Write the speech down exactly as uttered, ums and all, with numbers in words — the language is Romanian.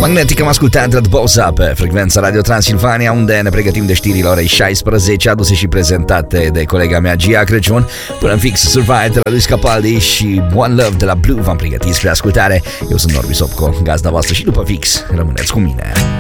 Magnetic am ascultat Red Bosa pe frecvența Radio Transilvania, unde ne pregătim de știrile orei șaisprezece, aduse și prezentate de colega mea Gia Crăciun. Până în fix Survive de la Luis Capaldi și One Love de la Blue v-am pregătit spre ascultare. Eu sunt Norbi Sopco, gazda voastră, și după fix rămâneți cu mine.